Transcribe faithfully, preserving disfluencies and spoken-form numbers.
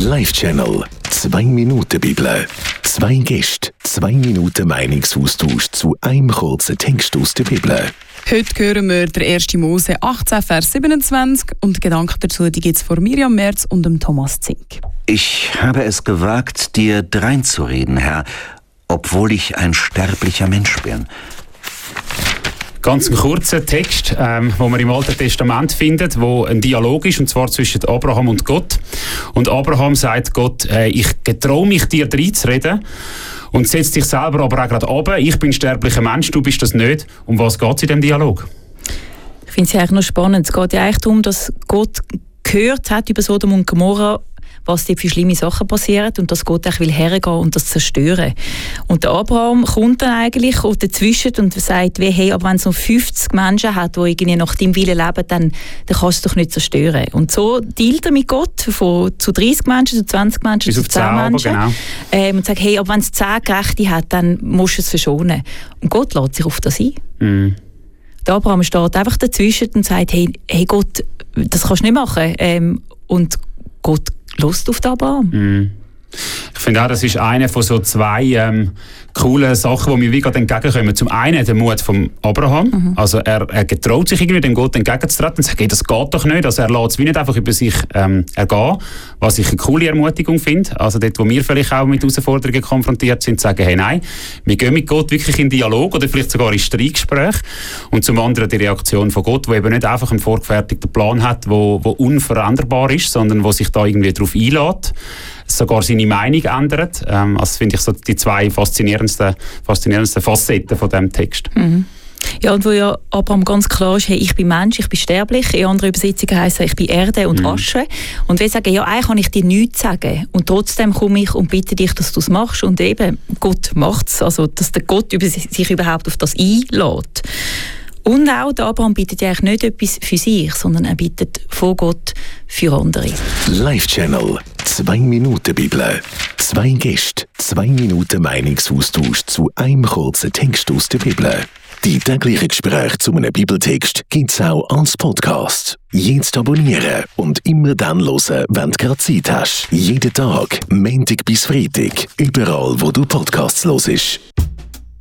Live-Channel. Zwei Minuten Bibel. Zwei Gäste, zwei Minuten Meinungsaustausch zu einem kurzen Text aus der Bibel. Heute hören wir der ersten Mose achtzehn, Vers siebenundzwanzig und Gedanken dazu die gibt es von Miriam Merz und dem Thomas Zink. Ich habe es gewagt, dir dreinzureden, Herr, obwohl ich ein sterblicher Mensch bin. Ganz ein kurzer Text, ähm, wo man im Alten Testament findet, wo ein Dialog ist, und zwar zwischen Abraham und Gott. Und Abraham sagt Gott, äh, ich getraue mich, dir dreinzureden und setz dich selber aber auch gerade runter. Ich bin ein sterblicher Mensch, du bist das nicht. Um was geht es in diesem Dialog? Ich finde es eigentlich noch spannend. Es geht ja eigentlich darum, dass Gott gehört hat über Sodom und Gomorra, was dort für schlimme Sachen passieren und dass Gott auch will hergehen und das zerstören. Und der Abraham kommt dann eigentlich dazwischen und sagt, wie, hey, aber wenn es noch fünfzig Menschen hat, die irgendwie nach deinem Willen leben, dann, dann kannst du es doch nicht zerstören. Und so dealt er mit Gott von, zu dreißig Menschen, zu zwanzig Menschen, bis zu auf zehn zehn, Menschen. Genau. Ähm, und sagt, hey, aber wenn es zehn Gerechte hat, dann musst du es verschonen. Und Gott lässt sich auf das ein. Mm. Der Abraham steht einfach dazwischen und sagt, hey, hey Gott, das kannst du nicht machen. Ähm, und Gott Lust auf den Abraham. Mm. Ich finde auch, das ist eine von so zwei ähm, coolen Sachen, die mir wie gerade entgegenkommen. Zum einen der Mut von Abraham. Mhm. Also er, er getraut sich irgendwie, dem Gott entgegenzutreten und sagt, hey, das geht doch nicht. Also er lässt es wie nicht einfach über sich ähm, ergehen, was ich eine coole Ermutigung finde. Also dort, wo wir vielleicht auch mit Herausforderungen konfrontiert sind, zu sagen, hey, nein, wir gehen mit Gott wirklich in Dialog oder vielleicht sogar in Streitgespräch. Und zum anderen die Reaktion von Gott, der eben nicht einfach einen vorgefertigten Plan hat, der unveränderbar ist, sondern der sich da irgendwie darauf einlässt, sogar seine Meinung ändert. Ähm, also finde ich so die zwei faszinierendsten, faszinierendsten Facetten von diesem Text. Mhm. Ja, und wo ja Abraham ganz klar ist, hey, ich bin Mensch, ich bin sterblich. In anderen Übersetzungen heisst es, ich bin Erde und mhm. Asche. Und wir sagen, ja, eigentlich kann ich dir nichts sagen. Und trotzdem komme ich und bitte dich, dass du es machst. Und eben, Gott macht es. Also, dass der Gott über sich überhaupt auf das einlädt. Und auch der Abraham bittet ja eigentlich nicht etwas für sich, sondern er bittet von Gott für andere. Live-Channel. Zwei Minuten Bibel. Zwei Gäste, zwei Minuten Meinungsaustausch zu einem kurzen Text aus der Bibel. Die täglichen Gespräche zu einem Bibeltext gibt's auch als Podcast. Jetzt abonnieren und immer dann hören, wenn du gerade Zeit hast. Jeden Tag, Montag bis Freitag, überall wo du Podcasts hörst.